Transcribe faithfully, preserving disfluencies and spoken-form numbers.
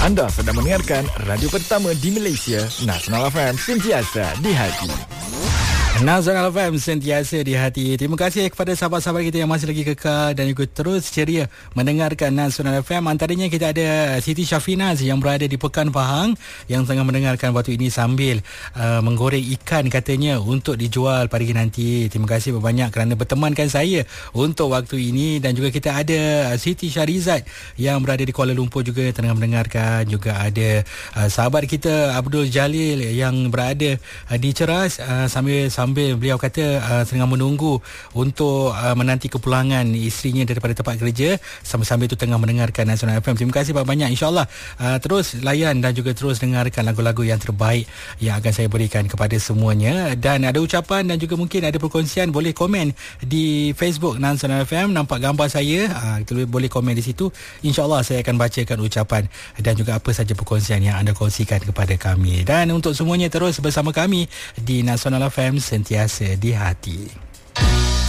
Anda sedang mendengarkan radio pertama di Malaysia, Nasional F M, sentiasa di hati. Nasional F M, sentiasa di hati. Terima kasih kepada sahabat-sahabat kita yang masih lagi kekal dan juga terus ceria mendengarkan Nasional F M. Antaranya kita ada Siti Syafinaz yang berada di Pekan Pahang yang tengah mendengarkan waktu ini sambil uh, menggoreng ikan katanya untuk dijual pagi nanti. Terima kasih banyak kerana bertemankan saya untuk waktu ini. Dan juga kita ada Siti Syarizat yang berada di Kuala Lumpur juga tengah mendengarkan. Juga ada uh, sahabat kita Abdul Jalil yang berada uh, di Ceras uh, sambil sambil beliau kata uh, tengah menunggu untuk uh, menanti kepulangan isterinya daripada tempat kerja, sambil-sambil itu tengah mendengarkan Nasional F M. Terima kasih banyak-banyak. InsyaAllah uh, terus layan dan juga terus dengarkan lagu-lagu yang terbaik yang akan saya berikan kepada semuanya. Dan ada ucapan dan juga mungkin ada perkongsian, boleh komen di Facebook Nasional F M. Nampak gambar saya, uh, boleh komen di situ. InsyaAllah saya akan bacakan ucapan dan juga apa saja perkongsian yang anda kongsikan kepada kami. Dan untuk semuanya terus bersama kami di Nasional F M, sentiasa di hati.